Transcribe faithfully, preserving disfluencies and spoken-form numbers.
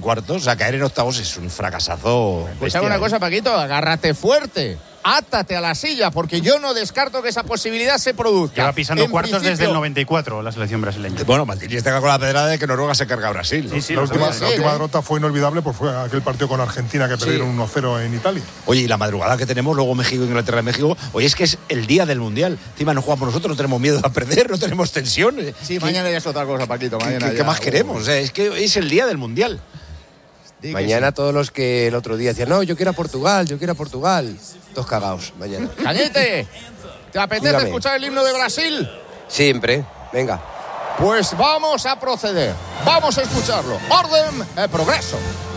cuartos, o sea, caer en octavos es un fracasazo. Pues hago una cosa, Paquito, agárrate fuerte. Átate a la silla, porque yo no descarto que esa posibilidad se produzca. Lleva pisando en cuartos principio, desde el noventa y cuatro la selección brasileña. Bueno, Maldini está con la pedrada de que Noruega se carga a Brasil, ¿no? Sí, sí, la lo última, sabía. la última ¿eh? derrota fue inolvidable, pues fue aquel partido con Argentina que Sí. perdieron uno cero en Italia. Oye, y la madrugada que tenemos, luego México, Inglaterra, México. Oye, es que es el día del Mundial. Encima no jugamos nosotros, no tenemos miedo a perder, no tenemos tensión. Sí, mañana ya es otra cosa, Paquito. ¿Qué, Mañana qué- ya, qué más uh, queremos? O sea, es que es el día del Mundial. di que Mañana todos los que el otro día decían, no, yo quiero a Portugal, yo quiero a Portugal. Todos cagaos, mañana. sí. Cañete, ¿te apetece Dígame. escuchar el himno de Brasil? Siempre, venga. Pues vamos a proceder. Vamos a escucharlo. Orden, eh, progreso.